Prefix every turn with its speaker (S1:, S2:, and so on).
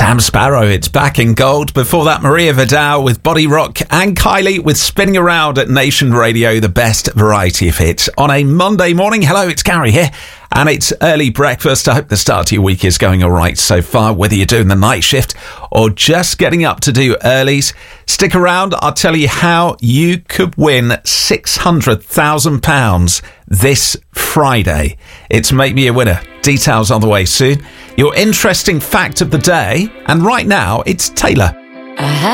S1: Sam Sparro, it's Back in Gold. Before that, Maria Vidal with Body Rock and Kylie with Spinning Around at Nation Radio, the best variety of hits. On a Monday morning, hello, it's Gary here, and it's early breakfast. I hope the start to your week is going all right so far, whether you're doing the night shift or just getting up to do earlies. Stick around, I'll tell you how you could win £600,000 this Friday. It's Make Me a Winner. Details on the way soon. Your interesting fact of the day, and right now it's Taylor.